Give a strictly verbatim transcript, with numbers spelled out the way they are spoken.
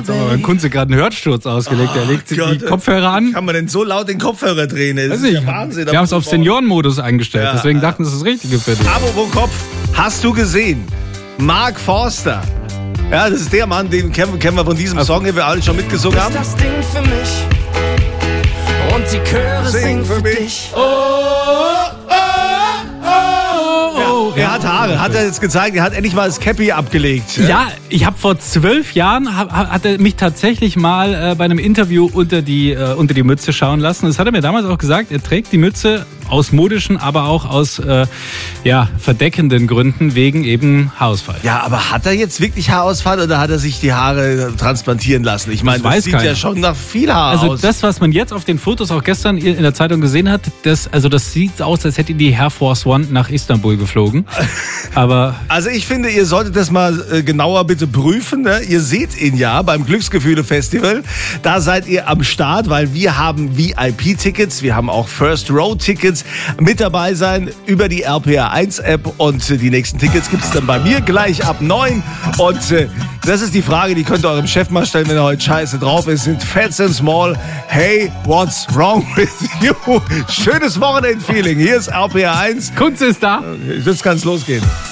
Dann Kunze gerade einen Hörsturz ausgelegt. Oh, er legt sich Gott, die Kopfhörer an. Kann man denn so laut den Kopfhörer drehen? Das Weiß ist ja Wahnsinn. Wir haben es auf Seniorenmodus eingestellt. Ja, deswegen dachten, das ist das Richtige für dich. Apropos Kopf, hast du gesehen? Mark Forster. Ja, das ist der Mann, den kennen, kennen wir von diesem Song, den wir alle schon mitgesungen haben. Das Ding für mich und die Chöre singen für mich. Oh, oh, oh, oh. Ja, er hat Haare, hat er jetzt gezeigt, er hat endlich mal das Cappy abgelegt. Ja, ja, ich habe vor zwölf Jahren, hab, hat er mich tatsächlich mal äh, bei einem Interview unter die, äh, unter die Mütze schauen lassen. Das hat er mir damals auch gesagt, er trägt die Mütze aus modischen, aber auch aus äh, ja, verdeckenden Gründen wegen eben Haarausfall. Ja, aber hat er jetzt wirklich Haarausfall oder hat er sich die Haare transplantieren lassen? Ich meine, das, das sieht keiner. ja schon nach viel Haar also aus. Also das, was man jetzt auf den Fotos auch gestern in der Zeitung gesehen hat, das, also das sieht aus, als hätte die Air Force One nach Istanbul geflogen. Aber also ich finde, ihr solltet das mal äh, genauer bitte prüfen. Ne? Ihr seht ihn ja beim Glücksgefühle-Festival. Da seid ihr am Start, weil wir haben V I P-Tickets, wir haben auch First-Row-Tickets. Mit dabei sein über die R P R eins App und die nächsten Tickets gibt es dann bei mir gleich ab neun. Und äh, das ist die Frage, die könnt ihr eurem Chef mal stellen, wenn er heute scheiße drauf ist. Sind Fats and Small. Hey, what's wrong with you? Schönes Wochenend-Feeling. Hier ist R P R eins. Kunze ist da. Jetzt kann's losgehen.